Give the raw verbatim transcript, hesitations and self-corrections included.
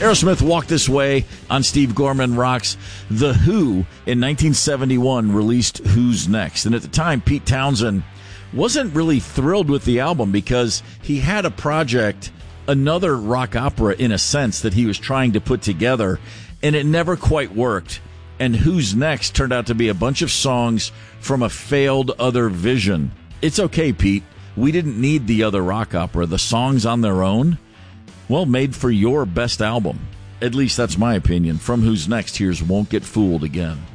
Aerosmith Walk This Way on Steve Gorman Rocks. The Who in nineteen seventy-one released Who's Next. And at the time, Pete Townsend wasn't really thrilled with the album because he had a project, another rock opera in a sense, that he was trying to put together, and it never quite worked. And Who's Next turned out to be a bunch of songs from a failed other vision. It's okay, Pete. We didn't need the other rock opera. The songs on their own, well, made for your best album. At least that's my opinion. From Who's Next, here's Won't Get Fooled Again.